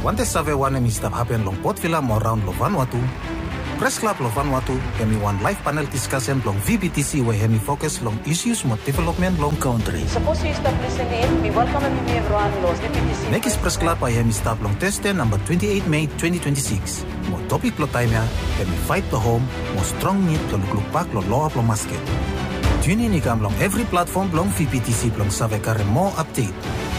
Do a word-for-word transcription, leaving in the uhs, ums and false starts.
wante save wane mi stap happen long Port Vila mo round lo Vanuatu. Press Club lo Vanuatu hemi one live panel discussion long V B T C we hemi focus long issues mo development long country. Suppose you stop listening, we welcome everyone lo V B T C. Next Press Club ay hemi stap long teste number twenty-eight May twenty twenty-six. Mo topic lo time ya hemi fight to home mo strong need lo luklukpak lo law up lo masket. Tune in ikam long every platform long V B T C long save kare mo update.